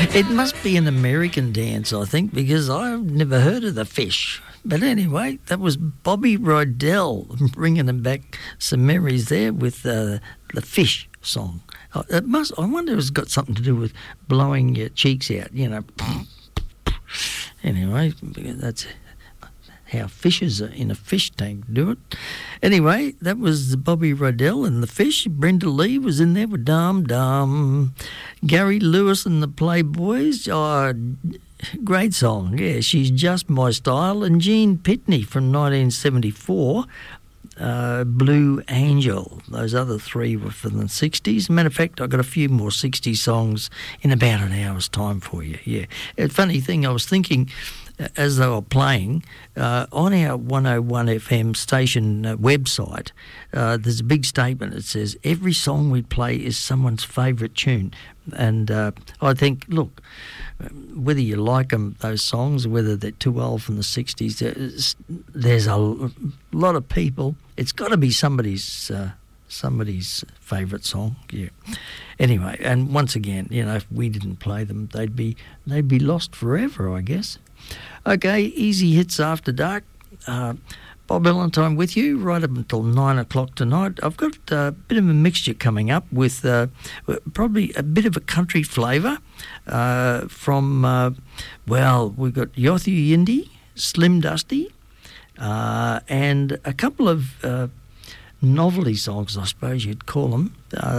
It must be an American dance, I think, because I've never heard of the Fish. But anyway, that was Bobby Rydell bringing them back some memories there with the Fish song. I wonder if it's got something to do with blowing your cheeks out, you know. Anyway, that's how fishes in a fish tank do it. Anyway, that was Bobby Rydell and the Fish. Brenda Lee was in there with Dum Dum. Gary Lewis and the Playboys. Oh, great song. Yeah, She's Just My Style. And Gene Pitney from 1974. Blue Angel. Those other three were from the 60s. Matter of fact, I've got a few more 60s songs in about an hour's time for you. Yeah. A funny thing, I was thinking as they were playing, on our 101 FM station website, there's a big statement that says, every song we play is someone's favourite tune. And I think, look, whether you like them, those songs, whether they're too old from the 60s, there's a lot of people. It's got to be somebody's favourite song, yeah. Anyway, and once again, you know, if we didn't play them, they'd be lost forever, I guess. Okay, easy hits after dark. Bob Valentine with you right up until 9 o'clock tonight. I've got a bit of a mixture coming up with probably a bit of a country flavour from, we've got Yothu Yindi, Slim Dusty, and a couple of novelty songs, I suppose you'd call them.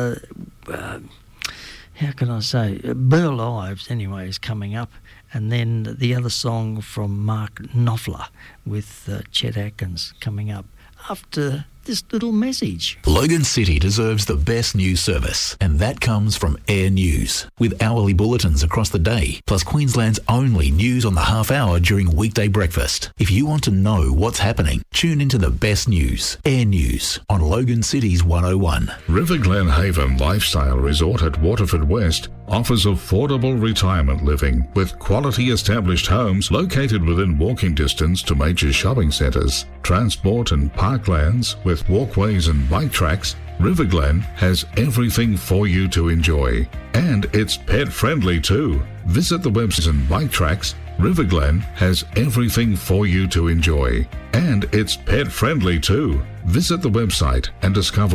How can I say? Burl Ives, anyway, is coming up. And then the other song from Mark Knopfler with Chet Atkins coming up after this little message. Logan City deserves the best news service, and that comes from Air News. With hourly bulletins across the day, plus Queensland's only news on the half hour during weekday breakfast. If you want to know what's happening, tune into the best news. Air News on Logan City's 101. River Glen Haven Lifestyle Resort at Waterford West offers affordable retirement living with quality established homes located within walking distance to major shopping centres, transport and parklands with walkways and bike tracks. River Glen has everything for you to enjoy. And it's pet friendly too. Visit the website and bike tracks. River Glen has everything for you to enjoy. And it's pet friendly too. Visit the website and discover